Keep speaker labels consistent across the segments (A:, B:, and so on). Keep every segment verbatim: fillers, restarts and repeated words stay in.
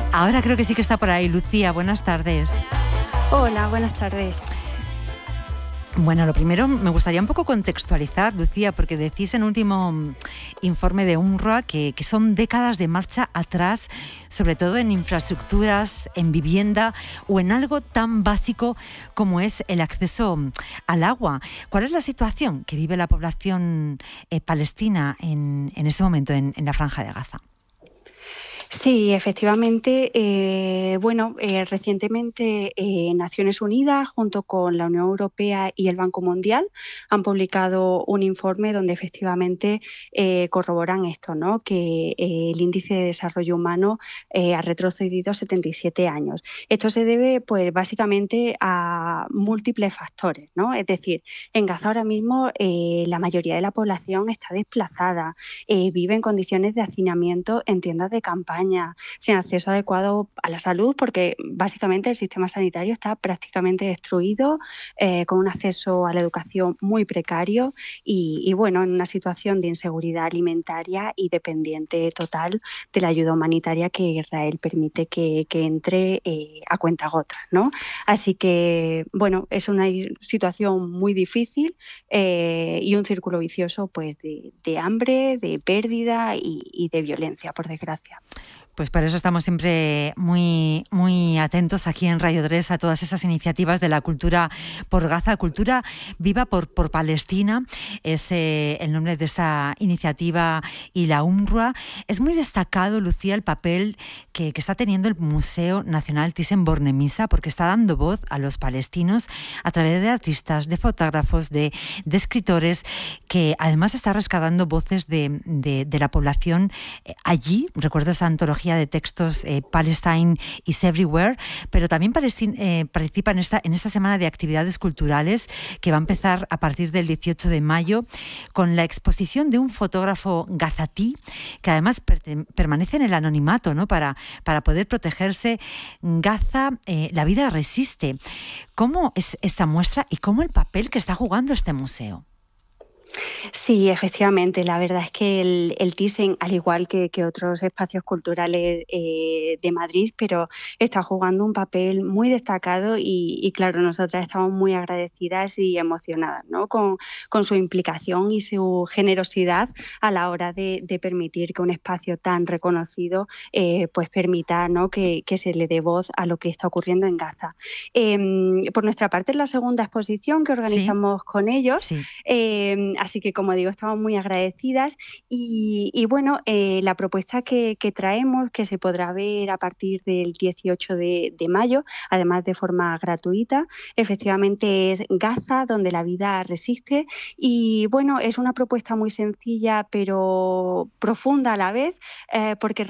A: Ahora creo que sí que está por ahí. Lucía, buenas tardes.
B: Hola, buenas tardes.
A: Bueno, lo primero me gustaría un poco contextualizar, Lucía, porque decís en último informe de UNRWA que, que son décadas de marcha atrás, sobre todo en infraestructuras, en vivienda o en algo tan básico como es el acceso al agua. ¿Cuál es la situación que vive la población eh, palestina en, en este momento en, en la Franja de Gaza?
B: Sí, efectivamente. Eh, bueno, eh, recientemente eh, Naciones Unidas, junto con la Unión Europea y el Banco Mundial, han publicado un informe donde efectivamente eh, corroboran esto, ¿no? Que eh, el índice de desarrollo humano eh, ha retrocedido setenta y siete años. Esto se debe, pues, básicamente a múltiples factores, ¿no? Es decir, en Gaza ahora mismo eh, la mayoría de la población está desplazada, eh, vive en condiciones de hacinamiento en tiendas de campaña, sin acceso adecuado a la salud, porque básicamente el sistema sanitario está prácticamente destruido, eh, con un acceso a la educación muy precario y, y bueno, en una situación de inseguridad alimentaria y dependiente total de la ayuda humanitaria que Israel permite que, que entre eh, a cuentagotas, ¿no? Así que, bueno, es una situación muy difícil eh, y un círculo vicioso, pues, de, de hambre, de pérdida y, y de violencia, por desgracia.
A: Pues por eso estamos siempre muy, muy atentos aquí en Radio tres a todas esas iniciativas de la cultura por Gaza, cultura viva por, por Palestina, es eh, el nombre de esta iniciativa, y la UNRWA. Es muy destacado, Lucía, el papel que, que está teniendo el Museo Nacional Thyssen-Bornemisza, porque está dando voz a los palestinos a través de artistas, de fotógrafos, de, de escritores, que además está rescatando voces de, de, de la población eh, allí. Recuerdo esa antología de textos eh, Palestine is Everywhere, pero también Palestina, eh, participa en esta, en esta semana de actividades culturales que va a empezar a partir del dieciocho de mayo con la exposición de un fotógrafo gazatí que además per permanece en el anonimato, ¿no? para, para poder protegerse. Gaza, eh, la vida resiste. ¿Cómo es esta muestra y cómo el papel que está jugando este museo?
B: Sí, efectivamente. La verdad es que el, el Thyssen, al igual que, que otros espacios culturales eh, de Madrid, pero está jugando un papel muy destacado y, y claro, nosotras estamos muy agradecidas y emocionadas, ¿no? con, con su implicación y su generosidad a la hora de, de permitir que un espacio tan reconocido eh, pues permita, ¿no? que, que se le dé voz a lo que está ocurriendo en Gaza. Eh, por nuestra parte, es la segunda exposición que organizamos
A: Sí,
B: con ellos.
A: sí.
B: Eh, así que, como digo, estamos muy agradecidas y, y bueno, eh, la propuesta que, que traemos, que se podrá ver a partir del dieciocho de, de mayo, además de forma gratuita, efectivamente es Gaza, donde la vida resiste, y bueno, es una propuesta muy sencilla pero profunda a la vez, eh, porque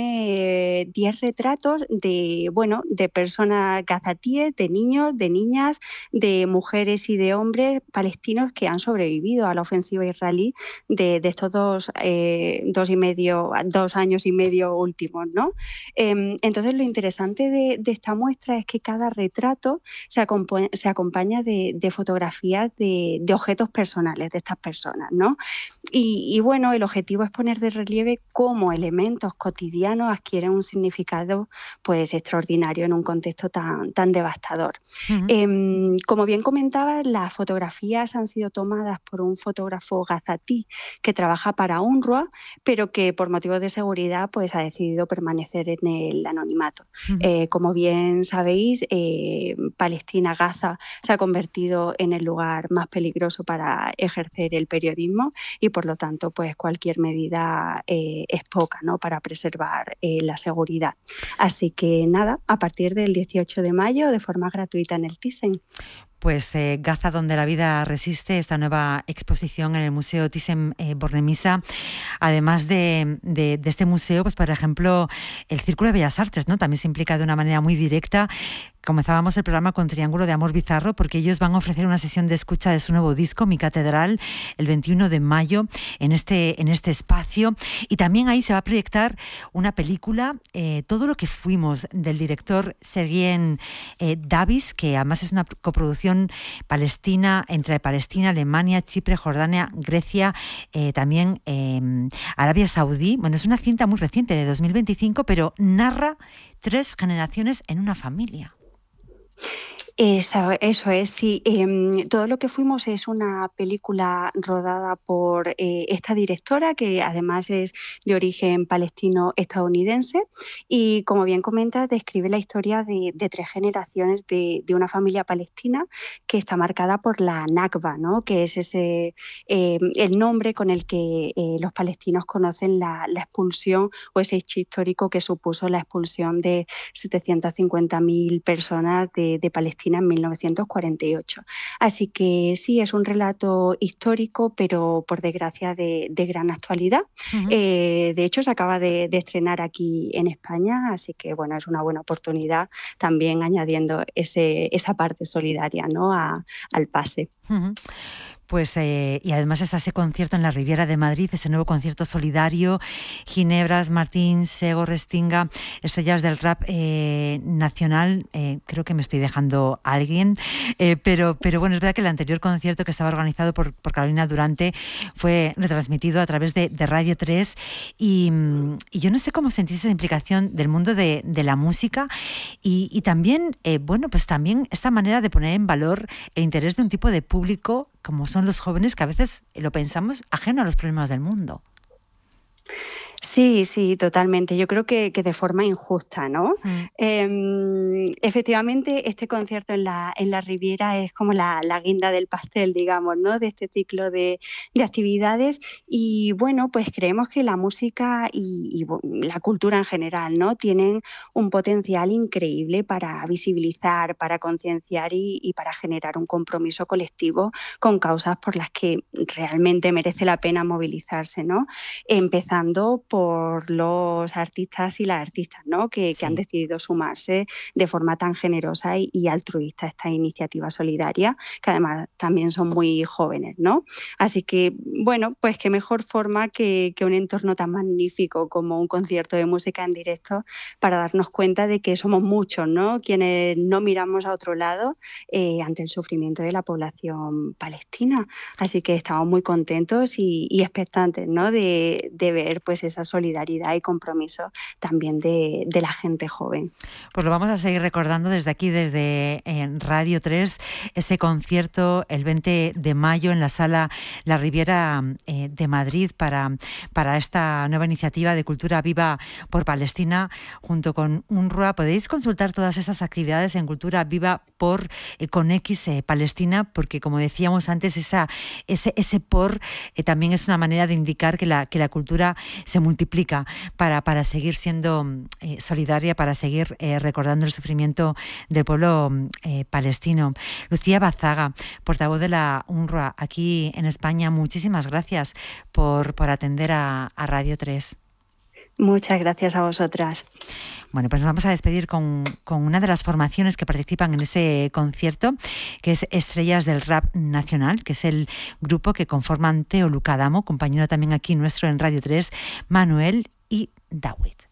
B: reúne diez retratos de, bueno, de personas gazatíes, de niños, de niñas, de mujeres y de hombres palestinos que han sobrevivido a la ofensiva israelí de, de estos dos, eh, dos y medio, dos años y medio últimos, ¿no? Eh, entonces, lo interesante de, de esta muestra es que cada retrato se, acompa se acompaña de, de fotografías de, de objetos personales de estas personas, ¿no? Y, y bueno, el objetivo es poner de relieve cómo elementos cotidianos adquieren un significado, pues, extraordinario en un contexto tan, tan devastador.
A: Uh-huh.
B: Eh, como bien comentaba, las fotografías han sido tomadas por un fotógrafo gazatí que trabaja para UNRWA, pero que por motivos de seguridad, pues, ha decidido permanecer en el anonimato.
A: Uh-huh.
B: Eh, como bien sabéis, eh, Palestina, Gaza, se ha convertido en el lugar más peligroso para ejercer el periodismo y, por lo tanto, pues, cualquier medida eh, es poca, ¿no? para preservar eh, la seguridad. Así que nada, a partir del dieciocho de mayo, de forma gratuita en el Thyssen.
A: Pues eh, Gaza, donde la vida resiste, esta nueva exposición en el Museo Thyssen-Bornemisza. Además de, de, de este museo, pues por ejemplo, el Círculo de Bellas Artes, ¿no? También se implica de una manera muy directa. Comenzábamos el programa con Triángulo de Amor Bizarro, porque ellos van a ofrecer una sesión de escucha de su nuevo disco, Mi Catedral, el veintiuno de mayo, en este, en este espacio. Y también ahí se va a proyectar una película, eh, Todo lo que fuimos, del director Serguén eh, Davis, que además es una coproducción palestina, entre Palestina, Alemania, Chipre, Jordania, Grecia, eh, también eh, Arabia Saudí. Bueno, es una cinta muy reciente, de dos mil veinticinco, pero narra tres generaciones en una familia.
B: Eso, eso es, sí. Eh, todo lo que fuimos es una película rodada por eh, esta directora, que además es de origen palestino-estadounidense, y como bien comentas, describe la historia de, de tres generaciones de, de una familia palestina que está marcada por la Nakba, ¿no? Que es ese eh, el nombre con el que eh, los palestinos conocen la, la expulsión o ese hecho histórico que supuso la expulsión de setecientas cincuenta mil personas de, de Palestina en mil novecientos cuarenta y ocho. Así que sí, es un relato histórico, pero por desgracia de, de gran actualidad. Uh-huh. Eh, de hecho, se acaba de, de estrenar aquí en España, así que bueno, es una buena oportunidad también añadiendo ese, esa parte solidaria, ¿no? a, al pase.
A: Uh-huh. Pues, eh, y además está ese concierto en la Riviera de Madrid, ese nuevo concierto solidario, Ginebras, Martín, Sego, Restinga, estrellas del rap eh, nacional. Eh, creo que me estoy dejando a alguien, eh, pero, pero bueno, es verdad que el anterior concierto que estaba organizado por, por Carolina Durante fue retransmitido a través de, de Radio tres y, y yo no sé cómo sentí esa implicación del mundo de, de la música y, y también, eh, bueno, pues también esta manera de poner en valor el interés de un tipo de público como son los jóvenes, que a veces lo pensamos ajeno a los problemas del mundo.
B: Sí, sí, totalmente. Yo creo que, que de forma injusta, ¿no? Mm. Eh, efectivamente, este concierto en la, en la Riviera es como la, la guinda del pastel, digamos, ¿no? De este ciclo de, de actividades. Y bueno, pues creemos que la música y, y la cultura en general, ¿no? Tienen un potencial increíble para visibilizar, para concienciar y, y para generar un compromiso colectivo con causas por las que realmente merece la pena movilizarse, ¿no? Empezando por los artistas y las artistas, ¿no? que, sí. que han decidido sumarse de forma tan generosa y, y altruista a esta iniciativa solidaria, que además también son muy jóvenes, ¿no? Así que, bueno, pues qué mejor forma que, que un entorno tan magnífico como un concierto de música en directo para darnos cuenta de que somos muchos, ¿no? Quienes no miramos a otro lado eh, ante el sufrimiento de la población palestina. Así que estamos muy contentos y, y expectantes, ¿no? De, de ver pues esa solidaridad y compromiso también de, de la gente joven.
A: Pues lo vamos a seguir recordando desde aquí, desde en Radio tres, ese concierto el veinte de mayo en la Sala La Riviera eh, de Madrid para, para esta nueva iniciativa de Cultura Viva por Palestina junto con UNRWA. Podéis consultar todas esas actividades en Cultura Viva por eh, con X eh, Palestina, porque como decíamos antes, esa, ese, ese por eh, también es una manera de indicar que la, que la cultura se multiplica para, para seguir siendo eh, solidaria, para seguir eh, recordando el sufrimiento del pueblo eh, palestino. Lucía Bazaga, portavoz de la UNRWA aquí en España, muchísimas gracias por, por atender a, a Radio tres.
B: Muchas gracias a vosotras.
A: Bueno, pues nos vamos a despedir con, con una de las formaciones que participan en ese concierto, que es Estrellas del Rap Nacional, que es el grupo que conforman Teo Lucadamo, compañero también aquí nuestro en Radio tres, Manuel y Dawit.